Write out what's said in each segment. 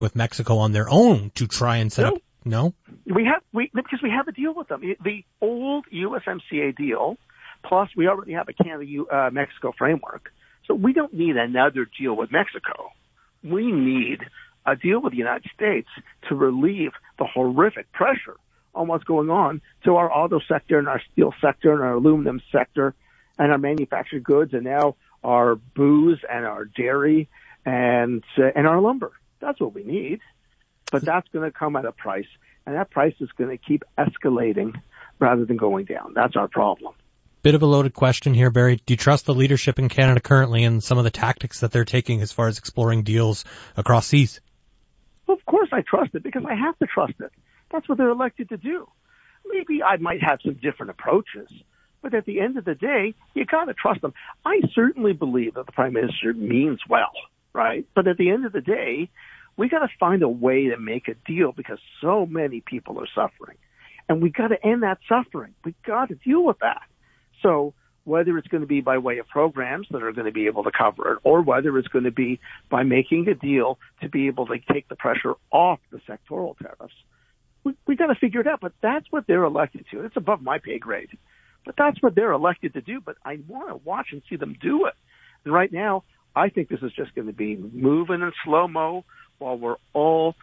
with Mexico on their own to try and set up? No? Because we have a deal with them. The old USMCA deal, plus we already have a Canada-Mexico framework. So we don't need another deal with Mexico. We need a deal with the United States to relieve the horrific pressure on what's going on to our auto sector and our steel sector and our aluminum sector and our manufactured goods and now our booze and our dairy and our lumber. That's what we need. But that's going to come at a price, and that price is going to keep escalating rather than going down. That's our problem. Bit of a loaded question here, Barry. Do you trust the leadership in Canada currently and some of the tactics that they're taking as far as exploring deals across seas? Well, of course I trust it, because I have to trust it. That's what they're elected to do. Maybe I might have some different approaches, but at the end of the day, you got to trust them. I certainly believe that the Prime Minister means well, right? But at the end of the day, we got to find a way to make a deal because so many people are suffering. And we got to end that suffering. We got to deal with that. So whether it's going to be by way of programs that are going to be able to cover it, or whether it's going to be by making a deal to be able to take the pressure off the sectoral tariffs, we got to figure it out. But that's what they're elected to. It's above my pay grade. But that's what they're elected to do. But I want to watch and see them do it. And right now, I think this is just going to be moving in slow-mo while we're all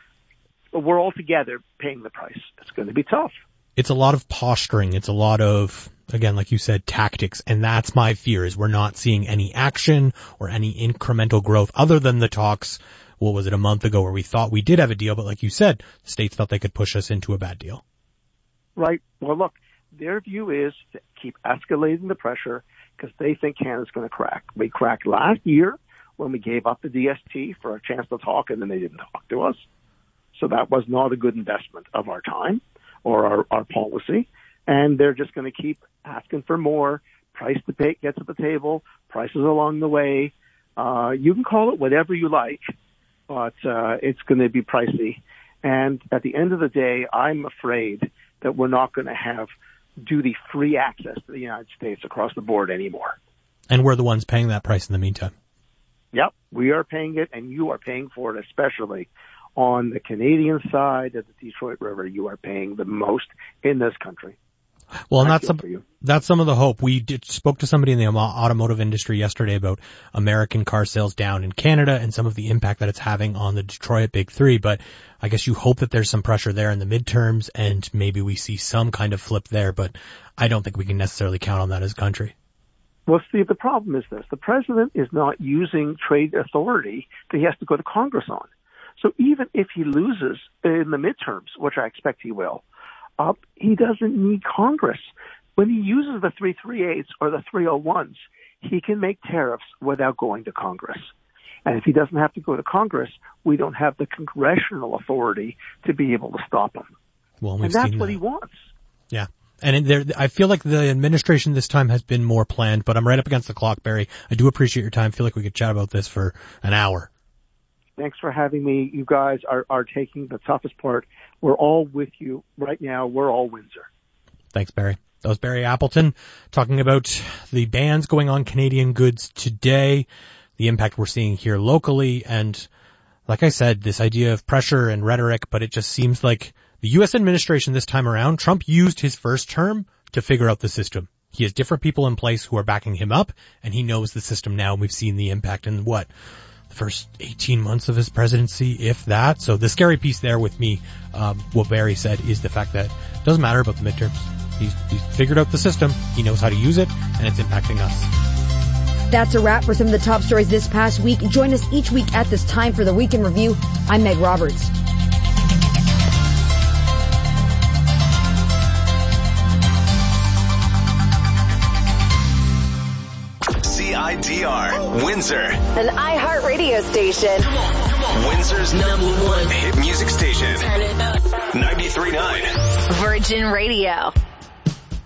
together paying the price. It's going to be tough. It's a lot of posturing. It's a lot of, again, like you said, tactics. And that's my fear, is we're not seeing any action or any incremental growth other than the talks. What was it, a month ago, where we thought we did have a deal, but like you said, the states thought they could push us into a bad deal. Right. Well, look, their view is to keep escalating the pressure because they think Canada's going to crack. We cracked last year when we gave up the DST for a chance to talk, and then they didn't talk to us. So that was not a good investment of our time or our policy. And they're just going to keep asking for more. Price to pay, get to the table, prices along the way. You can call it whatever you like, but it's going to be pricey. And at the end of the day, I'm afraid that we're not going to have duty-free access to the United States across the board anymore. And we're the ones paying that price in the meantime. Yep, we are paying it, and you are paying for it, especially on the Canadian side of the Detroit River. You are paying the most in this country. Well, and that's some of the hope. We spoke to somebody in the automotive industry yesterday about American car sales down in Canada and some of the impact that it's having on the Detroit Big Three. But I guess you hope that there's some pressure there in the midterms and maybe we see some kind of flip there. But I don't think we can necessarily count on that as a country. Well, Steve, the problem is this. The president is not using trade authority that he has to go to Congress on. So even if he loses in the midterms, which I expect he will, he doesn't need Congress. When he uses the 338s or the 301s, he can make tariffs without going to Congress. And if he doesn't have to go to Congress, we don't have the congressional authority to be able to stop him. Well, and that's what he wants. Yeah. And I feel like the administration this time has been more planned, but I'm right up against the clock, Barry. I do appreciate your time. I feel like we could chat about this for an hour. Thanks for having me. You guys are taking the toughest part. We're all with you right now. We're all Windsor. Thanks, Barry. That was Barry Appleton talking about the bans going on Canadian goods today, the impact we're seeing here locally, and like I said, this idea of pressure and rhetoric, but it just seems like the U.S. administration this time around, Trump used his first term to figure out the system. He has different people in place who are backing him up, and he knows the system now. We've seen the impact in the first 18 months of his presidency, if that. So the scary piece there with me, what Barry said, is the fact that it doesn't matter about the midterms. He's figured out the system. He knows how to use it, and it's impacting us. That's a wrap for some of the top stories this past week. Join us each week at this time for the Week in Review. I'm Meg Roberts. CIDR, Windsor. An iHeartRadio station. Come on. Windsor's #1 hit music station. 93.9. Virgin Radio.